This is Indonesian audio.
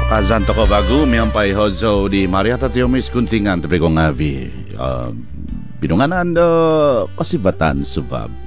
Kazanto ko bagu miyampay hozo di Maria Tatiomis kuntingan tapi ko ngavi binunganan do kasibatan subab